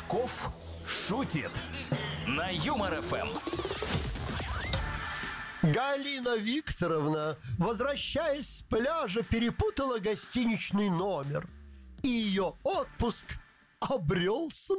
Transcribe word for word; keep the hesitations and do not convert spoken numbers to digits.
Качков шутит на Юмор ФМ. Галина Викторовна, возвращаясь с пляжа, перепутала гостиничный номер, и ее отпуск обрел смысл.